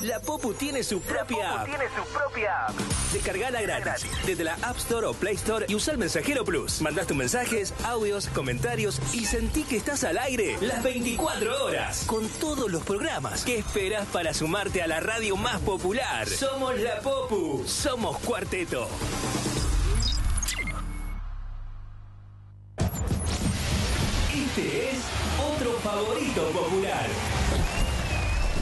La Popu tiene su propia app. Descargala gratis desde la App Store o Play Store y usa el Mensajero Plus. Mandás tus mensajes, audios, comentarios y sentí que estás al aire las 24 horas con todos los programas. ¿Qué esperás para sumarte a la radio más popular? Somos La Popu, somos Cuarteto. Este es otro favorito popular.